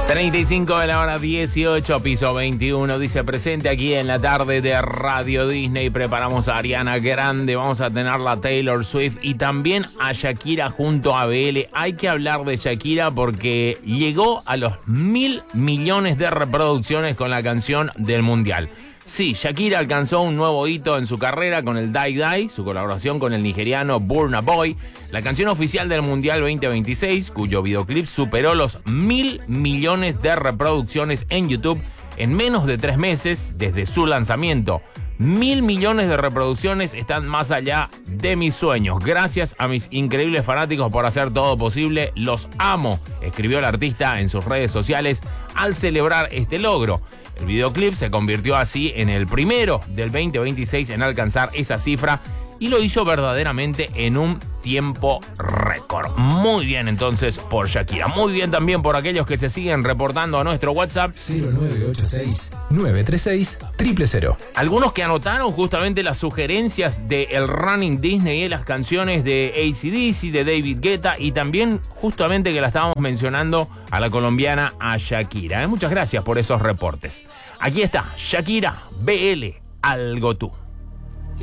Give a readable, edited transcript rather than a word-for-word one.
35 de la hora 18, piso 21, dice presente aquí en la tarde de Radio Disney. Preparamos a Ariana Grande, vamos a tener la Taylor Swift y también a Shakira junto a BL. Hay que hablar de Shakira porque llegó a los 1.000 millones de reproducciones con la canción del Mundial. Sí, Shakira alcanzó un nuevo hito en su carrera con el Die Die, su colaboración con el nigeriano Burna Boy, la canción oficial del Mundial 2026, cuyo videoclip superó los 1.000 millones de reproducciones en YouTube en menos de 3 meses desde su lanzamiento. 1.000 millones de reproducciones están más allá de mis sueños. Gracias a mis increíbles fanáticos por hacer todo posible. Los amo, escribió el artista en sus redes sociales al celebrar este logro. El videoclip se convirtió así en el primero del 2026 en alcanzar esa cifra y lo hizo verdaderamente en un tiempo récord. Muy bien entonces por Shakira. Muy bien también por aquellos que se siguen reportando a nuestro WhatsApp 0986-936-000. Algunos que anotaron justamente las sugerencias de el Running Disney y las canciones de AC/DC, de David Guetta y también justamente que la estábamos mencionando a la colombiana, a Shakira. Muchas gracias por esos reportes. Aquí está Shakira, BL, Algo Tú.